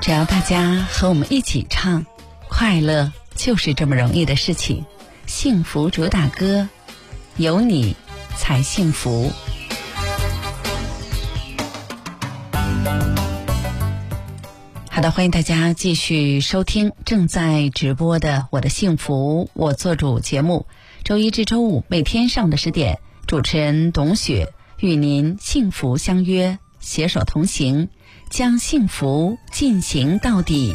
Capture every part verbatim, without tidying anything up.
只要大家和我们一起唱，快乐就是这么容易的事情。幸福主打歌，有你才幸福。好的，欢迎大家继续收听正在直播的我的幸福我做主节目，周一至周五每天上午的十点，主持人董雪与您幸福相约，携手同行，将幸福进行到底。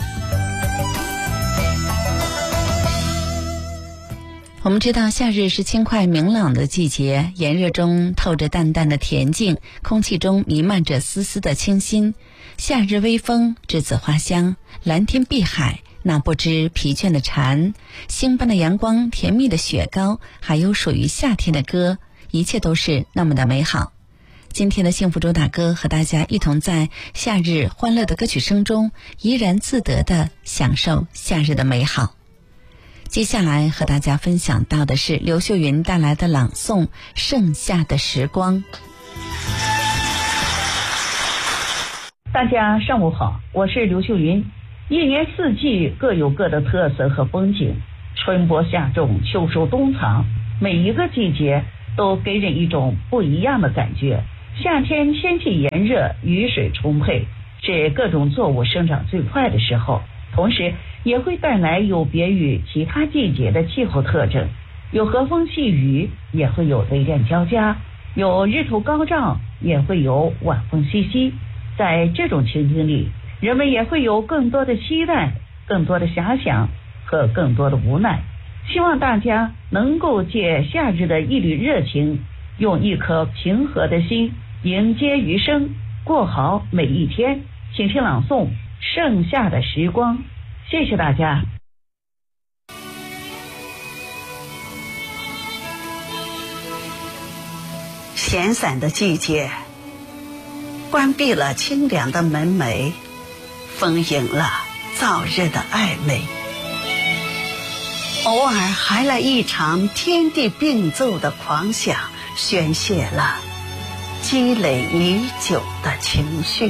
我们知道夏日是轻快明朗的季节，炎热中透着淡淡的恬静，空气中弥漫着丝丝的清新。夏日微风，栀子花香，蓝天碧海，那不知疲倦的蝉，星般的阳光，甜蜜的雪糕，还有属于夏天的歌，一切都是那么的美好。今天的幸福主打歌和大家一同在夏日欢乐的歌曲声中怡然自得地享受夏日的美好。接下来和大家分享到的是刘秀云带来的朗诵《盛夏的时光》。 大家上午好，我是刘秀云。一年四季各有各的特色和风景，春播夏种，秋收冬藏，每一个季节都给人一种不一样的感觉。夏天天气炎热，雨水充沛，是各种作物生长最快的时候，同时也会带来有别于其他季节的气候特征，有和风细雨，也会有雷电交加，有日头高照，也会有晚风习习。在这种情景里，人们也会有更多的期待，更多的遐想和更多的无奈。希望大家能够借夏日的一缕热情，用一颗平和的心迎接余生，过好每一天。请听朗诵《盛夏的时光》，谢谢大家。 闲散的季节，关闭了清凉的门楣，丰盈了燥热的暧昧，偶尔还来一场天地并奏的狂想，宣泄了积累已久的情绪。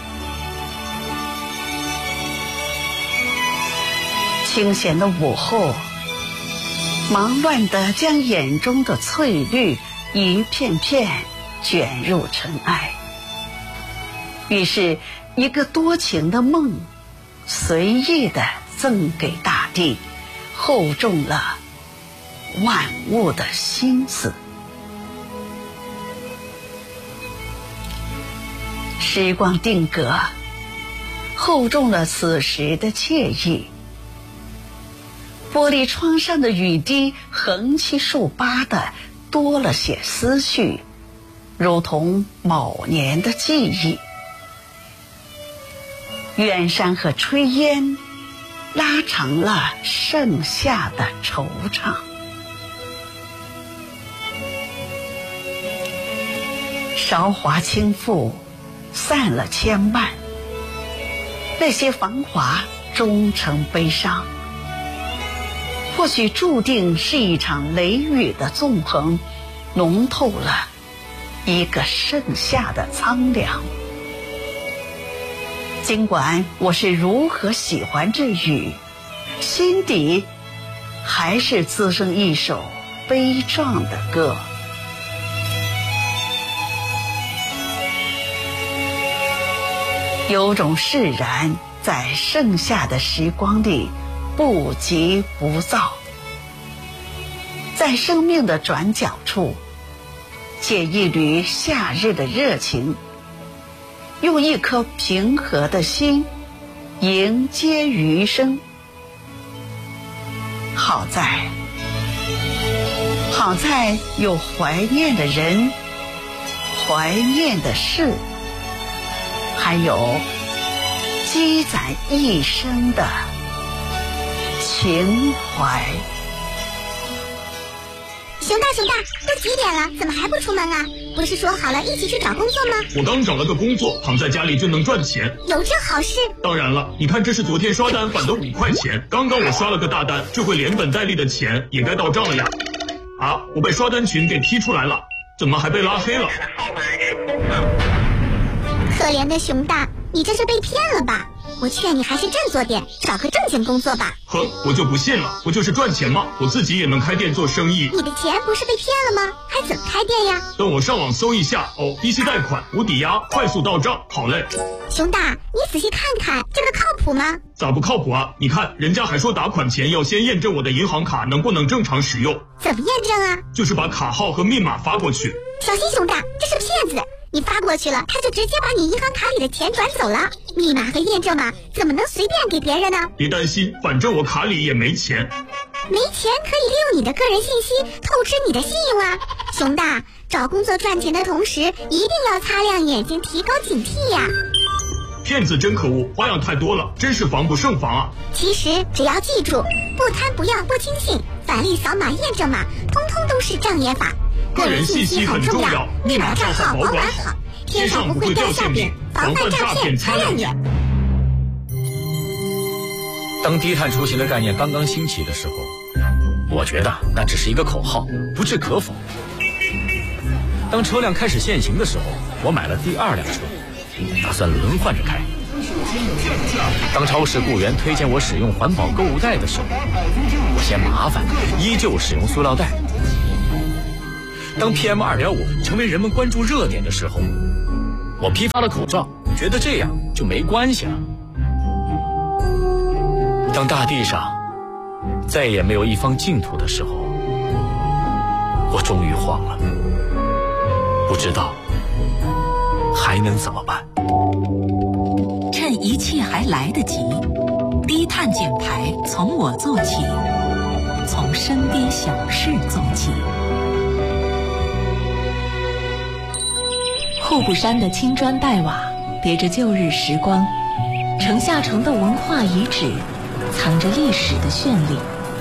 清闲的午后，忙乱地将眼中的翠绿一片片卷入尘埃，于是一个多情的梦随意地赠给大地，厚重了万物的心思。时光定格，厚重了此时的惬意。玻璃窗上的雨滴横七竖八的多了些思绪，如同某年的记忆。远山和炊烟拉长了盛夏的惆怅。韶华倾覆，散了牵绊，那些繁华终成悲伤。或许注定是一场雷雨的纵横，浓透了一个盛夏的苍凉。尽管我是如何喜欢这雨，心底还是滋生一首悲壮的歌。有种释然在盛夏的时光里不急不躁，在生命的转角处，借一缕夏日的热情，用一颗平和的心迎接余生。好在好在有怀念的人，怀念的事，还有积攒一生的情怀。 熊大熊大，都几点了，怎么还不出门啊？不是说好了一起去找工作吗？ 我刚找了个工作，躺在家里就能赚钱。 有这好事？ 当然了，你看这是昨天刷单返的五块钱，刚刚我刷了个大单，这回连本带利的钱也该到账了呀。啊，我被刷单群给踢出来了，怎么还被拉黑了？ 可怜的熊大，你这是被骗了吧？ 我劝你还是振作点，找个正经工作吧。 哼，我就不信了，不就是赚钱吗？我自己也能开店做生意。 你的钱不是被骗了吗？还怎么开店呀？ 等我上网搜一下哦，低息贷款、无抵押、快速到账。好嘞。 熊大，你仔细看看，这个靠谱吗？ 咋不靠谱啊？你看人家还说打款前要先验证我的银行卡能不能正常使用。 怎么验证啊？ 就是把卡号和密码发过去。 小心熊大，这是骗子！你发过去了，他就直接把你银行卡里的钱转走了。密码和验证码怎么能随便给别人呢？ 别担心，反正我卡里也没钱。 没钱可以利用你的个人信息透支你的信用啊！熊大，找工作赚钱的同时，一定要擦亮眼睛，提高警惕呀！ 骗子真可恶，花样太多了，真是防不胜防啊！ 其实只要记住，不贪不要不轻信，返利扫码验证码，通通都是障眼法。 个人信息很重要，密码账号保管好，天上不会掉馅饼，防范诈骗擦亮眼。 当低碳出行的概念刚刚兴起的时候，我觉得那只是一个口号，不置可否。当车辆开始限行的时候，我买了第二辆车，打算轮换着开。当超市雇员推荐我使用环保购物袋的时候，我嫌麻烦，依旧使用塑料袋。当 P M 二点五 成为人们关注热点的时候，我批发了口罩，觉得这样就没关系了。当大地上再也没有一方净土的时候，我终于慌了，不知道还能怎么办。 趁一切还来得及，低碳减排从我做起，从身边小事做起。户部山的青砖黛瓦别着旧日时光，城下城的文化遗址藏着历史的绚丽。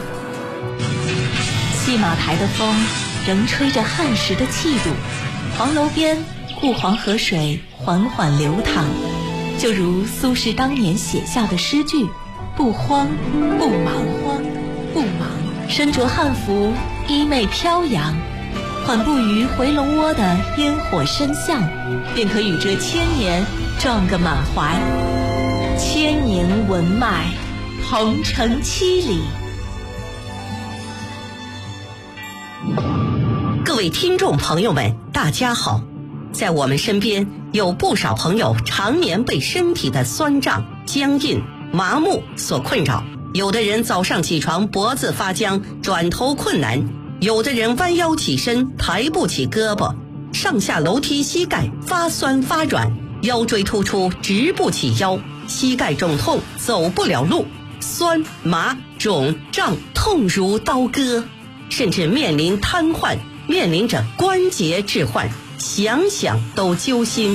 戏马台的风仍吹着汉时的气度，黄楼边故黄河水缓缓流淌，就如苏轼当年写下的诗句：不慌不忙，慌不忙，身着汉服，衣袂飘扬，缓步于回龙窝的烟火深巷，便可与这千年撞个满怀。千年文脉，鹏程七里。 各位听众朋友们，大家好。在我们身边有不少朋友常年被身体的酸胀、僵硬、麻木所困扰，有的人早上起床脖子发僵，转头困难，有的人弯腰起身抬不起胳膊，上下楼梯膝盖发酸发软，腰椎突出直不起腰，膝盖肿痛走不了路，酸麻肿胀痛如刀割，甚至面临瘫痪，面临着关节置换，想想都揪心。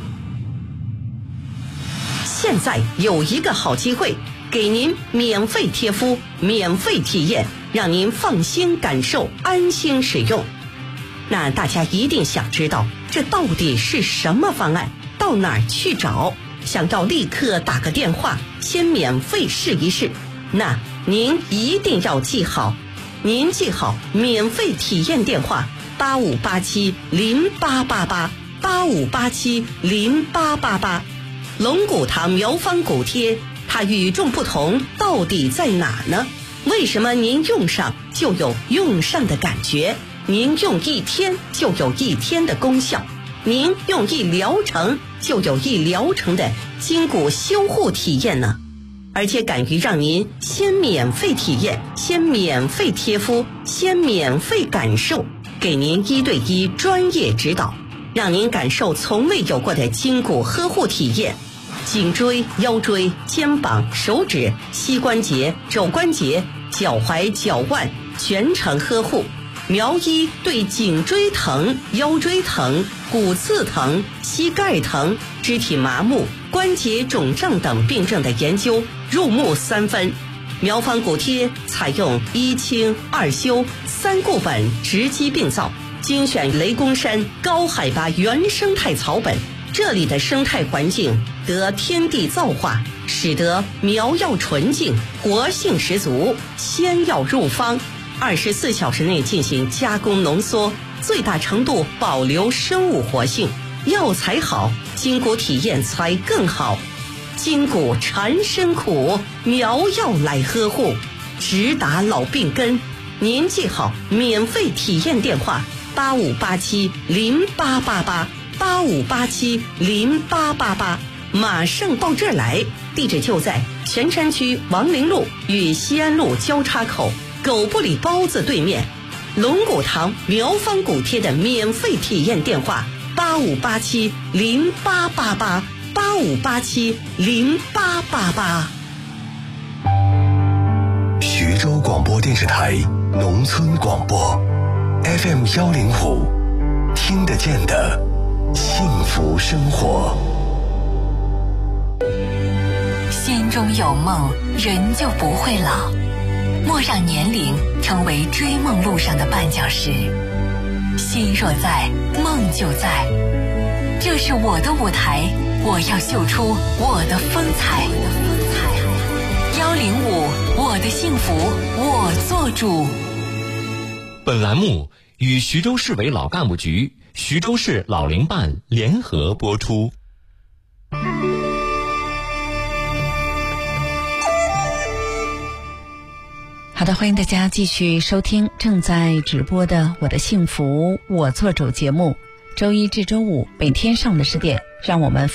现在有一个好机会，给您免费贴敷，免费体验，让您放心感受，安心使用。那大家一定想知道，这到底是什么方案？到哪儿去找？想要立刻打个电话，先免费试一试。那您一定要记好，您记好免费体验电话八五八七零八八八八五八七零八八八。龙骨堂苗方骨贴，它与众不同到底在哪呢？为什么您用上就有用上的感觉？您用一天就有一天的功效，您用一疗程就有一疗程的筋骨修护体验呢？而且敢于让您先免费体验，先免费贴敷，先免费感受，给您一对一专业指导，让您感受从未有过的筋骨呵护体验。颈椎、腰椎、肩膀、手指、膝关节、肘关节、脚踝、脚腕全程呵护。苗医对颈椎疼、腰椎疼、骨刺疼、膝盖疼、肢体麻木、关节肿胀等病症的研究入木三分。苗方骨贴采用一清二修三固本直击病灶，精选雷公山高海拔原生态草本，这里的生态环境得天地造化，使得苗药纯净，活性十足，仙药入方，二十四小时内进行加工浓缩，最大程度保留生物活性。药材好，筋骨体验才更好。 筋骨缠身苦，苗药来呵护，直达老病根。您记好免费体验电话：八五八七零八八八，八五八七零八八八，马上到这儿来。地址就在泉山区王陵路与西安路交叉口狗不理包子对面。龙骨堂苗方骨贴的免费体验电话：八五八七零八八八，八五八七零八八八。 徐州广播电视台农村广播 F M 幺零五，听得见的幸福生活。 心中有梦，人就不会老。莫让年龄成为追梦路上的绊脚石。心若在，梦就在。这是我的舞台，我要秀出我的风采。幺零五，我的幸福我做主。 本栏目与徐州市委老干部局、徐州市老龄办联合播出。 好的，欢迎大家继续收听正在直播的《我的幸福我做主》节目，周一至周五每天上午的十点，让我们